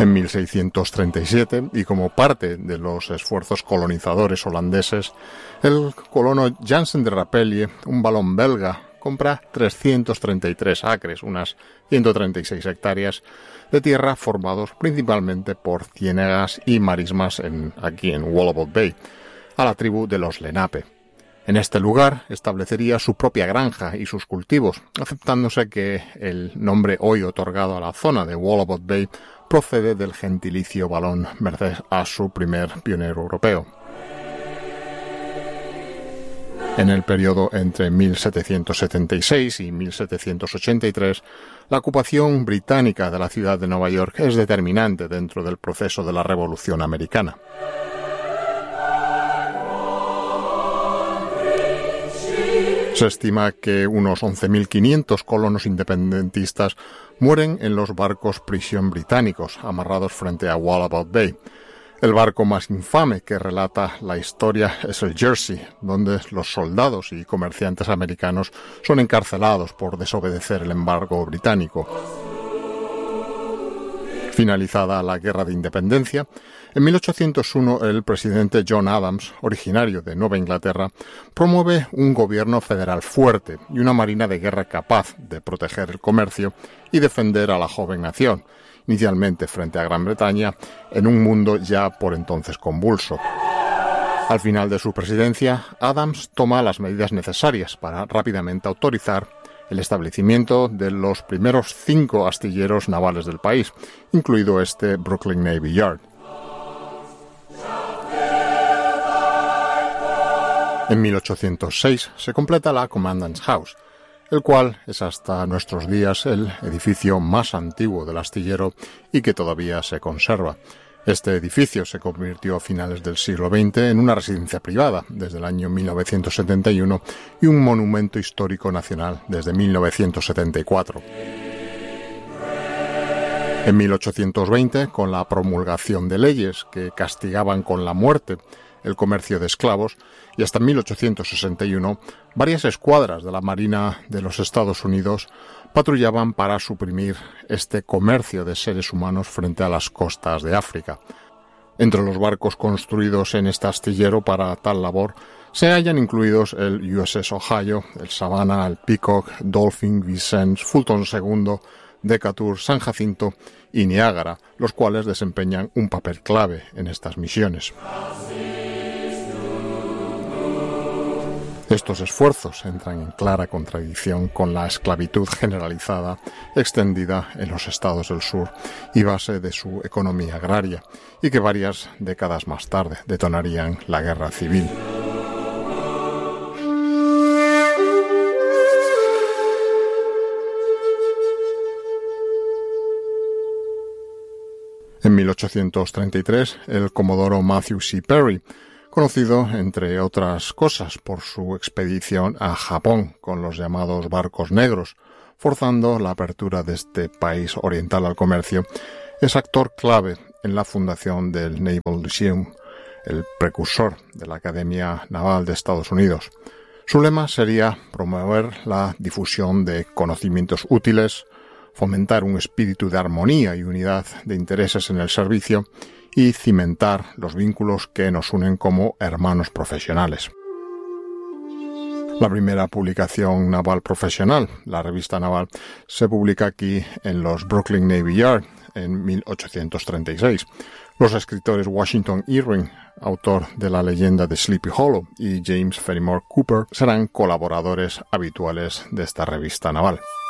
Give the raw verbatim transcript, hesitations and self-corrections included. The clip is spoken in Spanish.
En mil seiscientos treinta y siete, y como parte de los esfuerzos colonizadores holandeses, el colono Jansen de Rapelje, un valón belga, compra trescientos treinta y tres acres, unas ciento treinta y seis hectáreas, de tierra formados principalmente por ciénegas y marismas en, aquí en Wallowa Bay, a la tribu de los Lenape. En este lugar establecería su propia granja y sus cultivos, aceptándose que el nombre hoy otorgado a la zona de Wallowa Bay procede del gentilicio valón merced a su primer pionero europeo. En el periodo entre mil setecientos setenta y seis y mil setecientos ochenta y tres, la ocupación británica de la ciudad de Nueva York es determinante dentro del proceso de la Revolución Americana. Se estima que unos once mil quinientos colonos independentistas mueren en los barcos prisión británicos amarrados frente a Wallowa Bay. El barco más infame que relata la historia es el Jersey, donde los soldados y comerciantes americanos son encarcelados por desobedecer el embargo británico. Finalizada la Guerra de Independencia, en mil ochocientos uno el presidente John Adams, originario de Nueva Inglaterra, promueve un gobierno federal fuerte y una marina de guerra capaz de proteger el comercio y defender a la joven nación, inicialmente frente a Gran Bretaña, en un mundo ya por entonces convulso. Al final de su presidencia, Adams toma las medidas necesarias para rápidamente autorizar el establecimiento de los primeros cinco astilleros navales del país, incluido este Brooklyn Navy Yard. En mil ochocientos seis se completa la Commandant's House, el cual es hasta nuestros días el edificio más antiguo del astillero y que todavía se conserva. Este edificio se convirtió a finales del siglo veinte en una residencia privada desde el año mil novecientos setenta y uno y un monumento histórico nacional desde mil novecientos setenta y cuatro. En mil ochocientos veinte, con la promulgación de leyes que castigaban con la muerte el comercio de esclavos, y hasta mil ochocientos sesenta y uno, varias escuadras de la Marina de los Estados Unidos patrullaban para suprimir este comercio de seres humanos frente a las costas de África. Entre los barcos construidos en este astillero para tal labor se hallan incluidos el U S S Ohio, el Savannah, el Peacock, Dolphin, Vincennes, Fulton segundo, Decatur, San Jacinto y Niágara, los cuales desempeñan un papel clave en estas misiones. Estos esfuerzos entran en clara contradicción con la esclavitud generalizada extendida en los estados del sur y base de su economía agraria, y que varias décadas más tarde detonarían la guerra civil. En mil ochocientos treinta y tres, el comodoro Matthew C. Perry, conocido, entre otras cosas, por su expedición a Japón con los llamados barcos negros, forzando la apertura de este país oriental al comercio, es actor clave en la fundación del Naval Museum, el precursor de la Academia Naval de Estados Unidos. Su lema sería promover la difusión de conocimientos útiles, fomentar un espíritu de armonía y unidad de intereses en el servicio y cimentar los vínculos que nos unen como hermanos profesionales. La primera publicación naval profesional, la revista naval, se publica aquí en los Brooklyn Navy Yard en mil ochocientos treinta y seis. Los escritores Washington Irving, autor de la leyenda de Sleepy Hollow, y James Fenimore Cooper serán colaboradores habituales de esta revista naval.